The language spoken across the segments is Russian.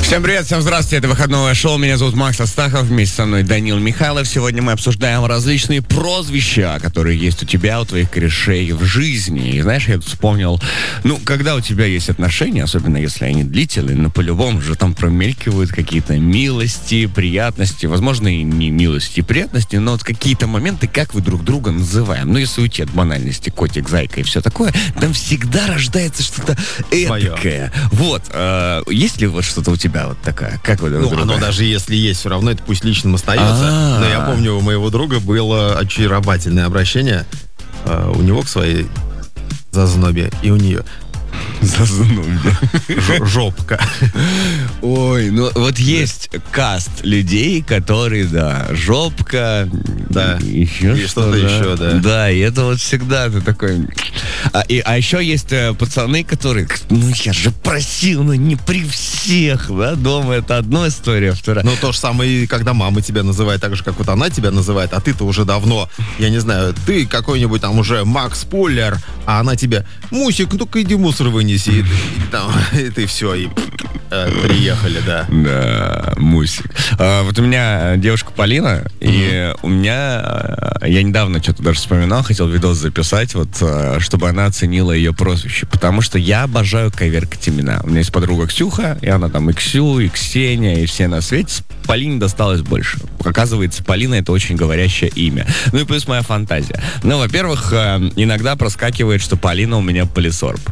Всем привет, всем здравствуйте, это выходное шоу, меня зовут Макс Астахов, вместе со мной Данил Михайлов. Сегодня мы обсуждаем различные прозвища, которые есть у тебя, у твоих корешей в жизни. И знаешь, я тут вспомнил, когда у тебя есть отношения, особенно если они длительные, по-любому же там промелькивают какие-то милости, приятности, возможно, и не милости и приятности, но вот какие-то моменты, как вы друг друга называем. Если уйти от банальности, котик, зайка и все такое, там всегда рождается что-то эдакое. Вот, есть ли вот что-то у тебя вот такая? Как вы друг друга? Оно даже если есть, все равно это пусть личным остается. Но я помню, у моего друга было очаровательное обращение у него к своей зазнобе и у нее. Зазнобе. Жопка. Ой, вот есть каст людей, которые, жопка, да, еще и что-то еще, да. Да, и это вот всегда ты такой... А еще есть пацаны, которые, я же просил, не при всех, да, дома это одна история, вторая. То же самое, когда мама тебя называет так же, как вот она тебя называет, а ты-то уже давно, я не знаю, ты какой-нибудь там уже Макс Пуллер, а она тебе: Мусик, ну-ка иди мусор вынеси, и ты все, и приехали, да. Да, Мусик. Вот у меня девушка Полина, и у меня, я недавно что-то даже вспоминал, хотел видос записать, вот, чтобы она оценила ее прозвище, потому что я обожаю коверкать имена. У меня есть подруга Ксюха, и она там и Ксю, и Ксения, и все на свете. Полине досталось больше. Оказывается, Полина — это очень говорящее имя. И плюс моя фантазия. Во-первых, иногда проскакивает, что Полина у меня полисорб.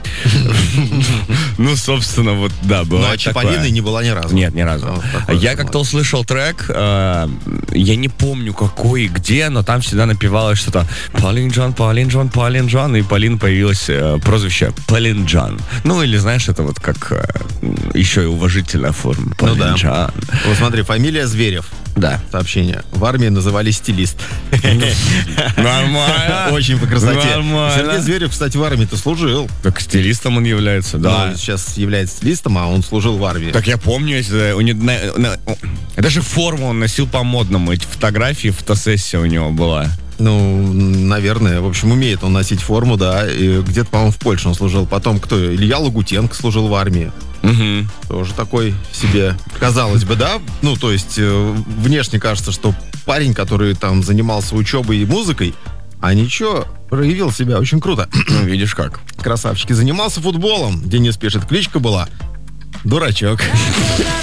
Собственно, вот, да, бывает. А Чаполины не была ни разу? Нет, ни разу. Я как-то услышал трек, я не помню какой и где, но там всегда напевалось что-то Полин Джан, и Полин появилось прозвище Полин Джан. Или, знаешь, это вот как еще и уважительная форма. Полин Джан. Вот смотри, фамилия Зверев. Да. Сообщение. В армии называли стилист. Нормально. Очень по красоте. Нормально. Сергей Зверев, кстати, в армии-то служил. Так стилистом он является, да. Он сейчас является стилистом, а он служил в армии. Так я помню, даже форму он носил по-модному. Эти фотографии, фотосессия у него была. Наверное. В общем, умеет он носить форму, да. И где-то, по-моему, в Польше он служил. Потом кто? Илья Лагутенко служил в армии. Угу. Тоже такой себе, казалось бы, да? То есть, внешне кажется, что парень, который там занимался учебой и музыкой, а ничего, проявил себя очень круто. Видишь как. Красавчики. Занимался футболом. Денис пишет, кличка была Дурачок.